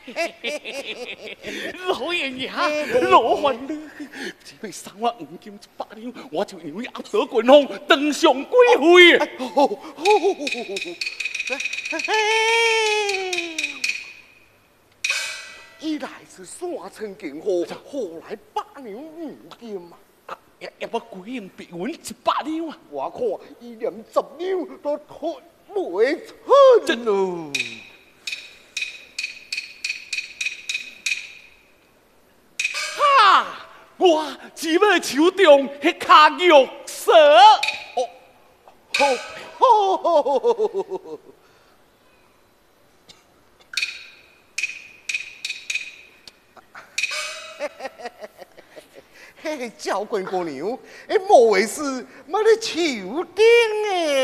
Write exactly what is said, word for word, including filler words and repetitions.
老爷爷，老还了，只要赏我五金一百两，我就让你压倒群峰，登上贵妃。 好，好，一来是山城景河，何来百两五金啊？ 也也不贵人别阮一百两啊！ 我看伊连十两都吞袂出咯。 哈！我只要手中迄卡玉蛇。 哦，好，好，好，好，好。嘿，嘿，教官姑娘，哎，莫为是，莫咧手顶诶。